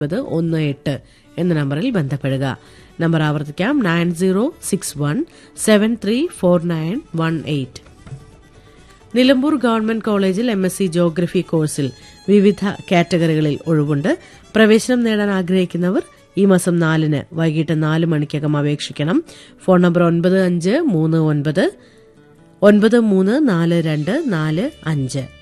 18 എന്ന നമ്പറിൽ ബന്ധപ്പെടുക. നമ്പർ ആവർത്തിക്കാം, 9061734918. നിലമ്പൂർ ഗവൺമെന്റ് കോളേജിൽ MSc ജോഗ്രഫി കോഴ്സിൽ വിവിധ കാറ്റഗറികളിൽ ഒഴിവുണ്ട്. പ്രവേശനം നേടാൻ ആഗ്രഹിക്കുന്നവർ ഈ മാസം 4 വൈകിട്ട് 4 മണിക്കകം അപേക്ഷിക്കണം. Phone number 9539934245.